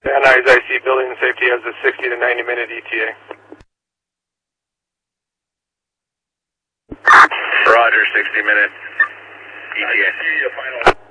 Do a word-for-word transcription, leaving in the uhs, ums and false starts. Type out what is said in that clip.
Van Nuys I C Building and Safety has a sixty to ninety minute E T A. Roger, sixty minute E T A.